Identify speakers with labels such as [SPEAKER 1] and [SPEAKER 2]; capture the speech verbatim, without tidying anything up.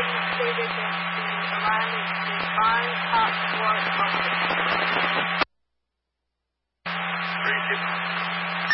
[SPEAKER 1] stated that the Iran is the prime top sport of the